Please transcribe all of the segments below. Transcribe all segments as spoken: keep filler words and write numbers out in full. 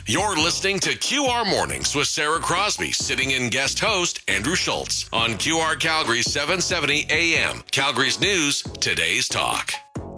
You're listening to Q R Mornings with Sarah Crosby, sitting in guest host Andrew Schultz on Q R Calgary seven seventy A M. Calgary's News, today's talk.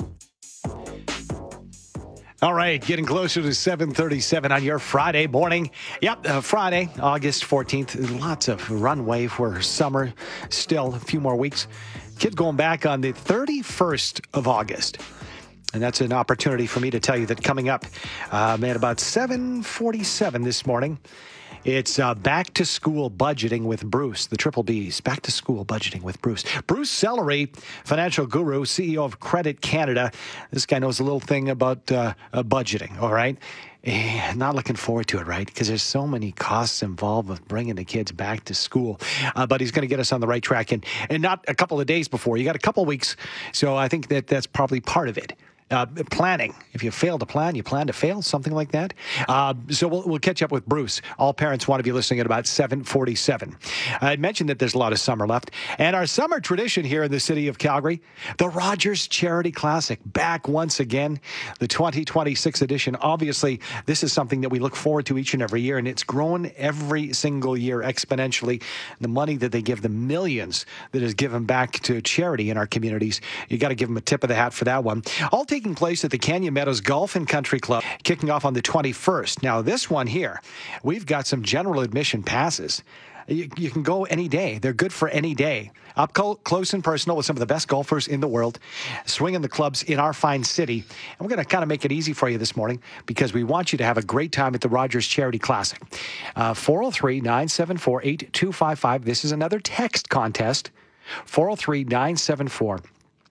All right, getting closer to seven thirty-seven on your Friday morning. Yep, uh, Friday, August fourteenth. Lots of runway for summer. Still a few more weeks. Kids going back on the thirty-first of August. And that's an opportunity for me to tell you that coming up um, at about seven forty-seven this morning, it's uh, Back to School Budgeting with Bruce, the Triple B's. Back to School Budgeting with Bruce. Bruce Sellery, financial guru, C E O of Credit Canada. This guy knows a little thing about uh, uh, budgeting, all right? Eh, not looking forward to it, right? Because there's so many costs involved with bringing the kids back to school. Uh, but he's going to get us on the right track. And, and not a couple of days before. You got a couple of weeks. So I think that that's probably part of it. Uh, planning. If you fail to plan, you plan to fail, something like that. Uh, so we'll, we'll catch up with Bruce. All parents want to be listening at about seven forty-seven. I mentioned that there's a lot of summer left. And our summer tradition here in the city of Calgary, the Rogers Charity Classic, back once again, the twenty twenty-six edition. Obviously, this is something that we look forward to each and every year, and it's grown every single year exponentially. The money that they give, the millions that is given back to charity in our communities, you got to give them a tip of the hat for that one. All taking place at the Canyon Meadows Golf and Country Club, kicking off on the twenty-first. Now, this one here, we've got some general admission passes. You, you can go any day. They're good for any day. Up close and personal with some of the best golfers in the world, swinging the clubs in our fine city. And we're going to kind of make it easy for you this morning because we want you to have a great time at the Rogers Charity Classic. Uh, four oh three, nine seven four, eight two five five. This is another text contest. four oh three, nine seven four,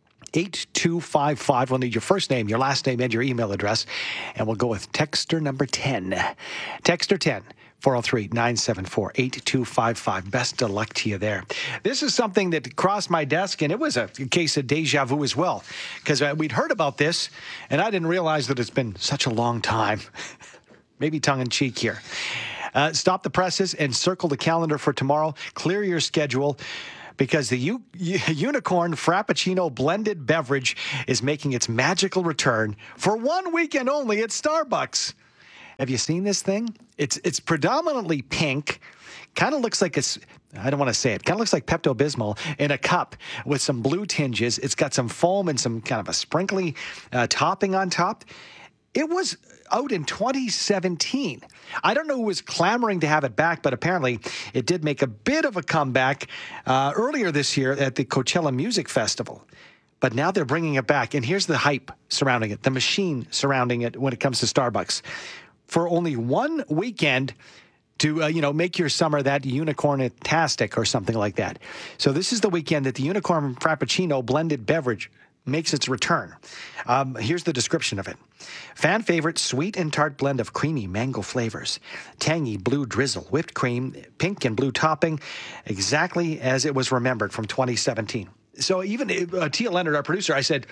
eight two five five. We'll need your first name, your last name, and your email address. And we'll go with Texter number ten. Texter ten. four oh three, nine seven four, eight two five five. Best of luck to you there. This is something that crossed my desk, and it was a case of deja vu as well, because uh, we'd heard about this, and I didn't realize that it's been such a long time. Maybe tongue-in-cheek here. Uh, stop the presses and circle the calendar for tomorrow. Clear your schedule, because the U- Unicorn Frappuccino blended beverage is making its magical return for one weekend only at Starbucks. Have you seen this thing? It's it's predominantly pink. Kind of looks like it's, I don't want to say it, kind of looks like Pepto-Bismol in a cup with some blue tinges. It's got some foam and some kind of a sprinkly uh, topping on top. It was out in twenty seventeen. I don't know who was clamoring to have it back, but apparently it did make a bit of a comeback uh, earlier this year at the Coachella Music Festival. But now they're bringing it back. And here's the hype surrounding it, the machine surrounding it when it comes to Starbucks. For only one weekend to, uh, you know, make your summer that unicorn-tastic or something like that. So this is the weekend that the Unicorn Frappuccino blended beverage makes its return. Um, here's the description of it. Fan favorite sweet and tart blend of creamy mango flavors, tangy blue drizzle, whipped cream, pink and blue topping, exactly as it was remembered from twenty seventeen. So even uh, Tia Leonard, our producer, I said,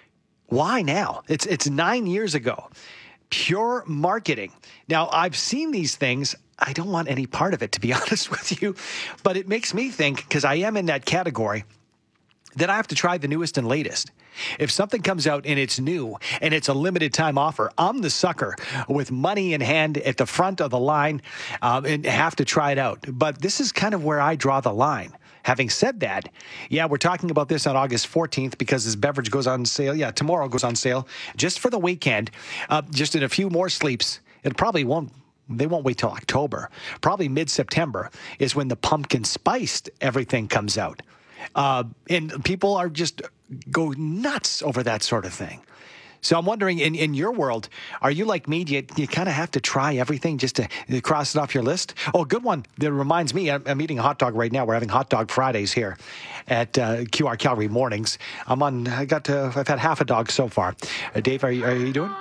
why now? It's it's nine years ago. Pure marketing. Now, I've seen these things. I don't want any part of it, to be honest with you, but it makes me think, because I am in that category, that I have to try the newest and latest. If something comes out and it's new and it's a limited time offer, I'm the sucker with money in hand at the front of the line um, and have to try it out. But this is kind of where I draw the line. Having said that, yeah, we're talking about this on August fourteenth because this beverage goes on sale. Yeah, tomorrow goes on sale just for the weekend, uh, just in a few more sleeps. It probably won't. They won't wait till October. Probably mid-September is when the pumpkin spiced everything comes out. Uh, and people are just go nuts over that sort of thing. So I'm wondering, in, in your world, are you like me? Do you, you kind of have to try everything just to cross it off your list? Oh, good one. That reminds me, I'm, I'm eating a hot dog right now. We're having Hot Dog Fridays here at uh, Q R Calgary Mornings. I'm on, I got to, I've had half a dog so far. Uh, Dave, are you, are you doing?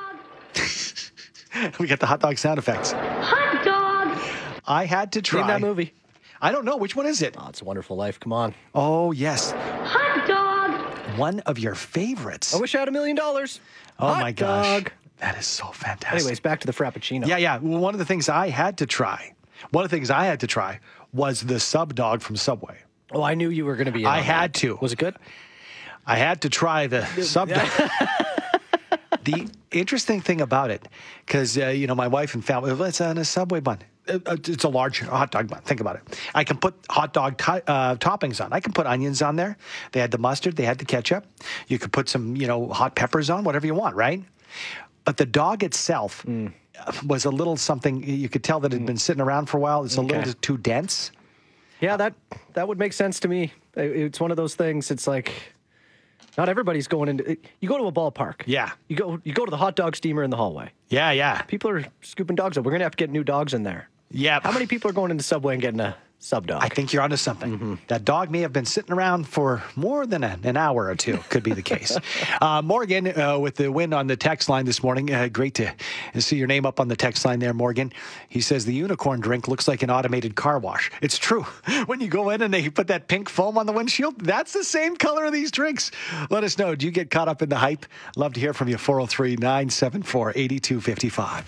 We got the hot dog sound effects. Hot dog! I had to try. Name that movie. I don't know. Which one is it? Oh, It's a Wonderful Life. Come on. Oh, yes. Hot dog! One of your favorites. I wish I had a million dollars. Oh, Hot my gosh. dog. That is so fantastic. Anyways, back to the Frappuccino. Yeah, yeah. Well, one of the things I had to try, one of the things I had to try was the sub dog from Subway. Oh, I knew you were going to be in I on had that. to. Was it good? I had to try the sub dog. The interesting thing about it, because, uh, you know, my wife and family, it's on a Subway bun. It's a large hot dog bun. Think about it. I can put hot dog to- uh, toppings on. I can put onions on there. They had the mustard. They had the ketchup. You could put some, you know, hot peppers on, whatever you want, right? But the dog itself mm. was a little something. You could tell that it had been sitting around for a while. It's a okay. little too dense. Yeah, that that would make sense to me. It's one of those things. It's like not everybody's going into. You go to a ballpark. Yeah. You go. You go to the hot dog steamer in the hallway. Yeah, yeah. People are scooping dogs up. We're gonna have to get new dogs in there. Yeah. How many people are going into Subway and getting a sub dog? I think you're onto something. Mm-hmm. That dog may have been sitting around for more than a, an hour or two. Could be the case. uh, Morgan, uh, with the win on the text line this morning. Uh, great to see your name up on the text line there, Morgan. He says the unicorn drink looks like an automated car wash. It's true. When you go in and they put that pink foam on the windshield, that's the same color of these drinks. Let us know. Do you get caught up in the hype? Love to hear from you. four oh three, nine seven four, eight two five five.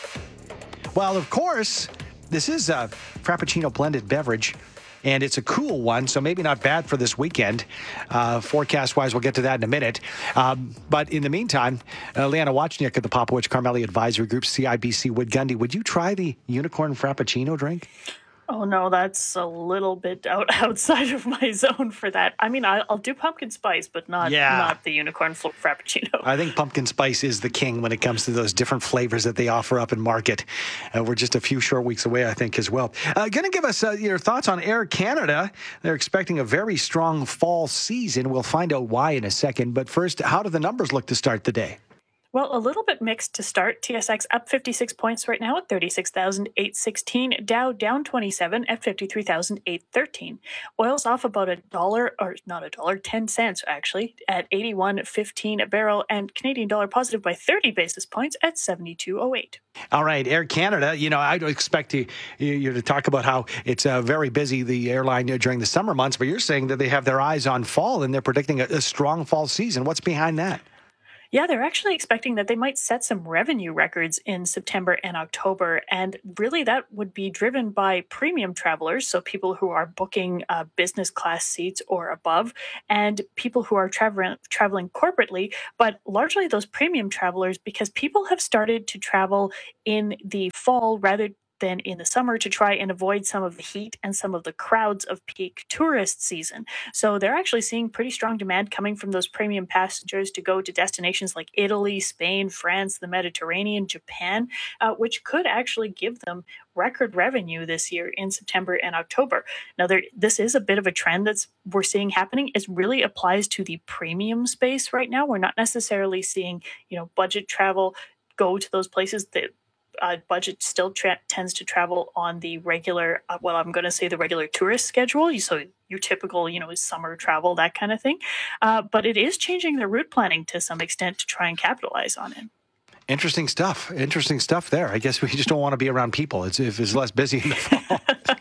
Well, of course, this is a Frappuccino blended beverage, and it's a cool one, so maybe not bad for this weekend. Uh, Forecast-wise, we'll get to that in a minute. Um, but in the meantime, uh, Leanna Wachniak of the Popowich Carmeli Advisory Group, C I B C Wood Gundy, would you try the unicorn Frappuccino drink? Oh, no, that's a little bit out outside of my zone for that. I mean, I'll, I'll do pumpkin spice, but not yeah. not the unicorn fl- frappuccino. I think pumpkin spice is the king when it comes to those different flavors that they offer up in market. Uh, we're just a few short weeks away, I think, as well. Uh, going to give us uh, your thoughts on Air Canada. They're expecting a very strong fall season. We'll find out why in a second. But first, how do the numbers look to start the day? Well, a little bit mixed to start. T S X up fifty-six points right now at thirty-six thousand eight hundred sixteen. Dow down twenty-seven at fifty-three thousand eight hundred thirteen. Oil's off about a dollar, or not a dollar, ten cents actually, at eighty-one fifteen a barrel, and Canadian dollar positive by thirty basis points at seventy-two oh eight. All right, Air Canada, you know, I'd expect you, you to talk about how it's uh, very busy, the airline, during the summer months, but you're saying that they have their eyes on fall and they're predicting a, a strong fall season. What's behind that? Yeah, they're actually expecting that they might set some revenue records in September and October. And really that would be driven by premium travelers, so people who are booking uh, business class seats or above, and people who are traveling traveling corporately, but largely those premium travelers, because people have started to travel in the fall rather than in the summer to try and avoid some of the heat and some of the crowds of peak tourist season. So they're actually seeing pretty strong demand coming from those premium passengers to go to destinations like Italy, Spain, France, the Mediterranean, Japan, uh, which could actually give them record revenue this year in September and October. Now, there, this is a bit of a trend that's we're seeing happening. It really applies to the premium space right now. We're not necessarily seeing, you know, budget travel go to those places that Uh, budget still tra- tends to travel on the regular, uh, well, I'm going to say the regular tourist schedule. So your typical, you know, summer travel, that kind of thing. Uh, but it is changing their route planning to some extent to try and capitalize on it. Interesting stuff. Interesting stuff there. I guess we just don't want to be around people. It's if it's less busy in the fall.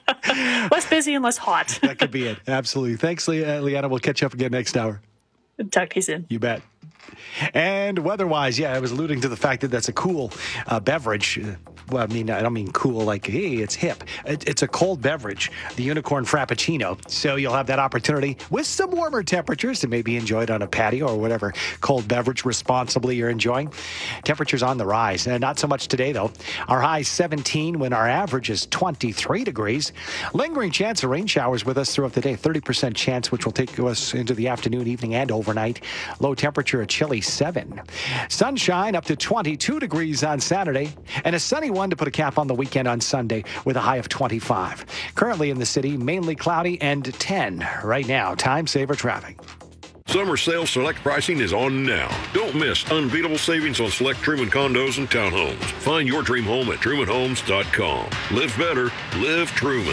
Less busy and less hot. That could be it. Absolutely. Thanks, Le- Leanna. We'll catch up again next hour. Talk to you soon. You bet. And weather-wise, yeah, I was alluding to the fact that that's a cool uh, beverage. Well, I mean, I don't mean cool like, hey, it's hip. It, it's a cold beverage, the Unicorn Frappuccino. So you'll have that opportunity with some warmer temperatures to maybe enjoy it on a patio or whatever cold beverage responsibly you're enjoying. Temperatures on the rise. And not so much today, though. Our high seventeen when our average is twenty-three degrees. Lingering chance of rain showers with us throughout the day. thirty percent chance, which will take us into the afternoon, evening, and overnight. Low temperature, a chilly seven. Sunshine up to twenty-two degrees on Saturday, and a sunny one to put a cap on the weekend on Sunday with a high of twenty-five. Currently in the city, mainly cloudy and ten right now. Time saver traffic. Summer sales select pricing is on now. Don't miss unbeatable savings on select Truman condos and townhomes. Find your dream home at truman homes dot com. Live better, live Truman.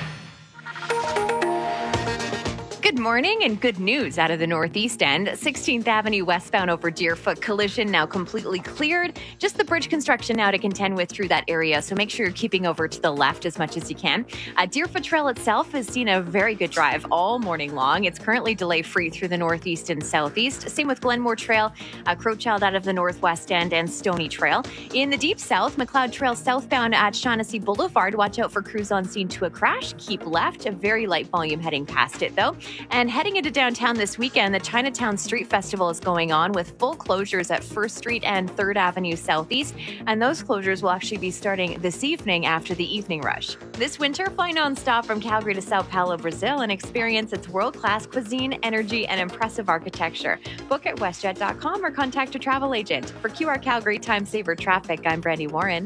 Good morning and good news out of the Northeast End. sixteenth Avenue westbound over Deerfoot collision now completely cleared. Just the bridge construction now to contend with through that area, so make sure you're keeping over to the left as much as you can. Uh, Deerfoot Trail itself has seen a very good drive all morning long. It's currently delay-free through the northeast and southeast. Same with Glenmore Trail, uh, Crowchild out of the northwest end, and Stony Trail. In the deep south, McLeod Trail southbound at Shaughnessy Boulevard. Watch out for crews on scene to a crash. Keep left. A very light volume heading past it, though. And heading into downtown this weekend, the Chinatown Street Festival is going on with full closures at First Street and third Avenue Southeast. And those closures will actually be starting this evening after the evening rush. This winter, fly nonstop from Calgary to Sao Paulo, Brazil, and experience its world-class cuisine, energy, and impressive architecture. Book at westjet dot com or contact a travel agent. For Q R Calgary Time Saver Traffic, I'm Brandy Warren.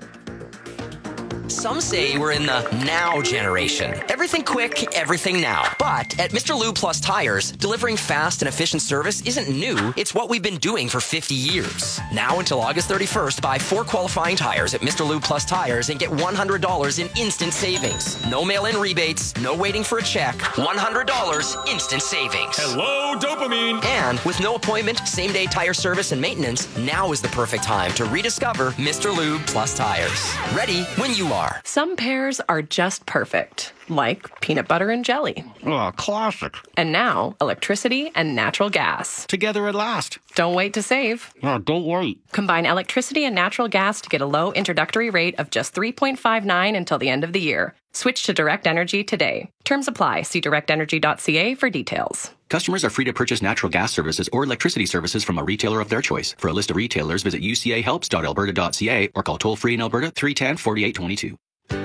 Some say we're in the now generation. Everything quick, everything now. But at Mister Lube Plus Tires, delivering fast and efficient service isn't new. It's what we've been doing for fifty years. Now until August thirty-first, buy four qualifying tires at Mister Lube Plus Tires and get one hundred dollars in instant savings. No mail-in rebates, no waiting for a check. one hundred dollars instant savings. Hello, dopamine. And with no appointment, same-day tire service and maintenance, now is the perfect time to rediscover Mister Lube Plus Tires. Ready when you are. Some pairs are just perfect, like peanut butter and jelly. Oh, classic. And now, electricity and natural gas. Together at last. Don't wait to save. Oh, don't wait. Combine electricity and natural gas to get a low introductory rate of just three point five nine until the end of the year. Switch to Direct Energy today. Terms apply. See direct energy dot c a for details. Customers are free to purchase natural gas services or electricity services from a retailer of their choice. For a list of retailers, visit u c a helps dot alberta dot c a or call toll-free in Alberta three one zero, four eight two two.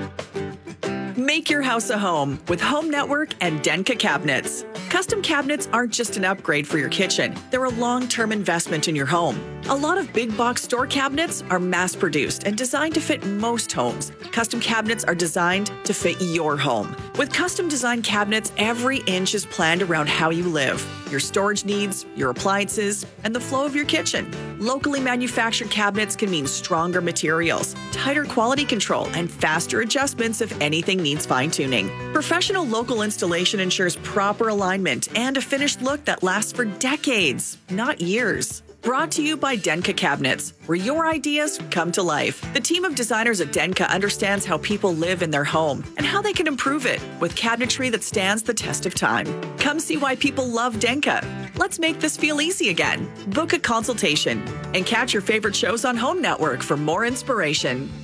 Make your house a home with Home Network and Denka cabinets. Custom cabinets aren't just an upgrade for your kitchen. They're a long-term investment in your home. A lot of big box store cabinets are mass-produced and designed to fit most homes. Custom cabinets are designed to fit your home. With custom designed cabinets, every inch is planned around how you live, your storage needs, your appliances, and the flow of your kitchen. Locally manufactured cabinets can mean stronger materials, tighter quality control, and faster adjustments if anything needs fine-tuning. Professional local installation ensures proper alignment and a finished look that lasts for decades, not years. Brought to you by Denka Cabinets, where your ideas come to life. The team of designers at Denka understands how people live in their home and how they can improve it with cabinetry that stands the test of time. Come see why people love Denka. Let's make this feel easy again. Book a consultation and catch your favorite shows on Home Network for more inspiration.